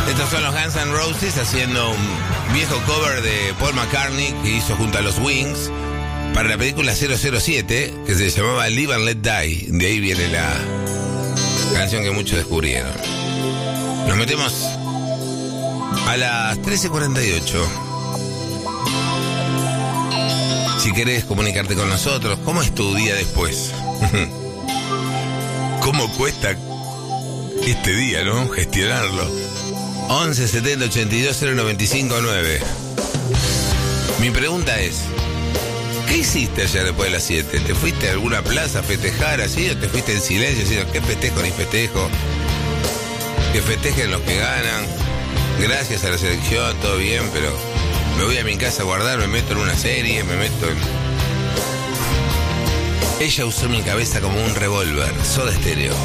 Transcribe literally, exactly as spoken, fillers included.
Estos son los Guns N' Roses haciendo un viejo cover de Paul McCartney que hizo junto a los Wings para la película cero cero siete, que se llamaba Live and Let Die. De ahí viene la canción que muchos descubrieron. Nos metemos a las trece cuarenta y ocho. Si querés comunicarte con nosotros, ¿cómo es tu día después? ¿Cómo cuesta este día, no? Gestionarlo. once setenta ochenta y dos cero noventa y cinco nueve. Mi pregunta es, ¿qué hiciste ayer después de las siete? ¿Te fuiste a alguna plaza a festejar así o te fuiste en silencio diciendo qué festejo ni festejo? Que festejen los que ganan. Gracias a la selección, todo bien, pero me voy a mi casa a guardar, me meto en una serie, me meto en... Ella usó mi cabeza como un revólver. Soda Stereo.